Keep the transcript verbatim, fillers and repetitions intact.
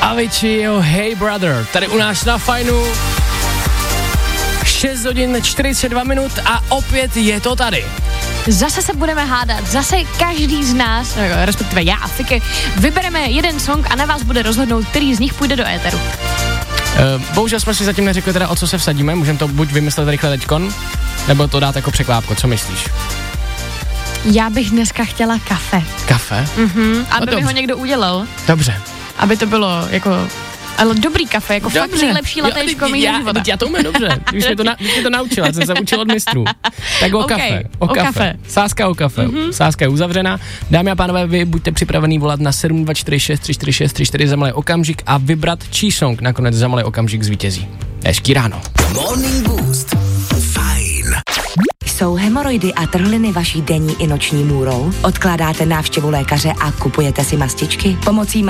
Aviciiho Hey Brother, tady u nás na Fajnu. šest hodin čtyřicet dva minut a opět je to tady. Zase se budeme hádat, zase každý z nás, respektive já a Fiky, vybereme jeden song a na vás bude rozhodnout, který z nich půjde do éteru. Uh, bohužel jsme si zatím neřekli teda, o co se vsadíme, můžeme to buď vymyslet rychle teďkon, nebo to dát jako překvápko, co myslíš? Já bych dneska chtěla kafe. Kafe? Mhm, aby no mi ho někdo udělal. Dobře. Aby to bylo jako, ale dobrý kafe, jako dobře. Fakt nejlepší latéčko mýho života. Já to umím dobře, když mě to, na, když mě to naučila, jsem se učil od mistrů. Tak o okay, kafe, o, o kafe. kafe. Sázka o kafe, mm-hmm. Sázka je uzavřená. Dámy a pánové, vy buďte připravený volat na sedm dva čtyři šest tři čtyři šest tři čtyři za malý okamžik a vybrat, čí song nakonec za malý okamžik zvítězí. Hezký ráno. Morning Boost. Fajn. Jsou hemoroidy a trhliny vaší denní i noční můrou? Odkládáte návštěvu lékaře a kupujete si mastičky? Pomocí